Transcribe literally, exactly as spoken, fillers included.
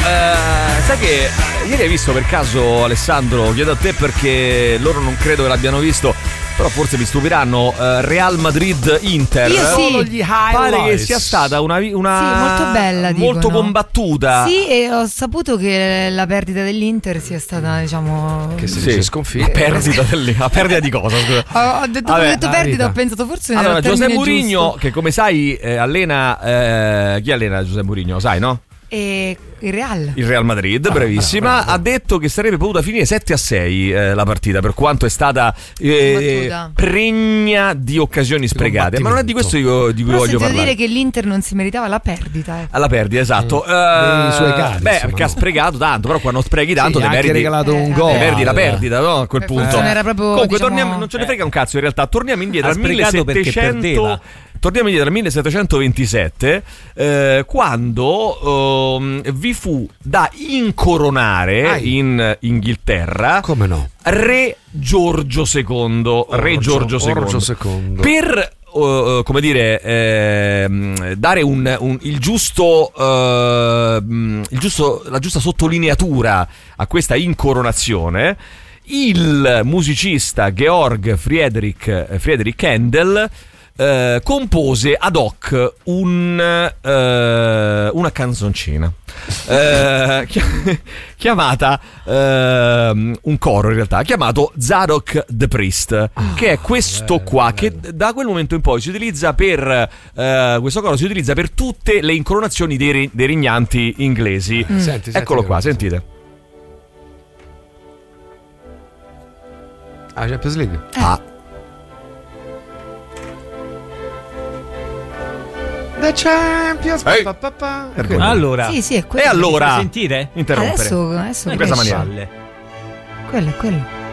eh, sai che ieri hai visto per caso, Alessandro, chiedo a te perché loro non credo che l'abbiano visto, però forse mi stupiranno, uh, Real Madrid-Inter. Io sì. Gli pare che sia stata una, una sì, molto bella, molto dicono. combattuta. Sì, e ho saputo che la perdita dell'Inter sia stata, diciamo, che si sì. dice sconfitta. La perdita dell'Inter. La perdita di cosa? Scusa. Ho, ho detto, Vabbè, ho detto perdita, ho pensato forse allora, Giuseppe Mourinho, giusto. che come sai eh, allena eh, chi allena Giuseppe Mourinho, sai, no? E il Real. Il Real Madrid, bravissima, ha detto che sarebbe potuta finire sette a sei eh, la partita, per quanto è stata eh, pregna di occasioni sprecate. Ma non è di questo io, di cui però voglio parlare. dire che l'Inter non si meritava la perdita. Eh. Alla perdita, esatto. Mm. Uh, suoi cari, beh, insomma, perché no. ha sprecato tanto, però quando sprechi tanto sì, ti meriti, regalato eh, un gol. Ti perdi la perdita, no? A quel eh, punto. Era proprio, Comunque diciamo, torniamo, non ce ne frega un cazzo in realtà. Torniamo indietro al millesettecento. Torniamo indietro al millesettecentoventisette, eh, quando eh, vi fu da incoronare Ai. in Inghilterra come no? Re Giorgio secondo. Orgio, Re Giorgio secondo. secondo. Per uh, come dire eh, dare un, un, il giusto uh, il giusto la giusta sottolineatura a questa incoronazione, il musicista Georg Friedrich Friedrich Händel Uh, compose ad hoc un, uh, una canzoncina uh, chi- chiamata uh, un coro in realtà chiamato Zadok the Priest, oh, che è questo bello, qua bello. Che da quel momento in poi si utilizza per uh, questo coro si utilizza per tutte le incoronazioni dei, re- dei regnanti inglesi. mm. senti, eccolo senti, qua, sentite. Ah, Champions League. eh. ah The Champions. Hey. Pa, pa, pa. Allora, sì, sì, è quello. E allora sentire? Interrompere adesso, adesso in questa questo. maniera. Quello è quello.